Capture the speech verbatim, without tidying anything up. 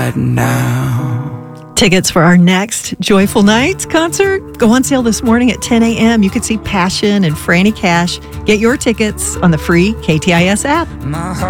now. Tickets for our next Joyful Nights concert go on sale this morning at ten a.m. You can see Passion and Franny Cash. Get your tickets on the free K T I S app. My heart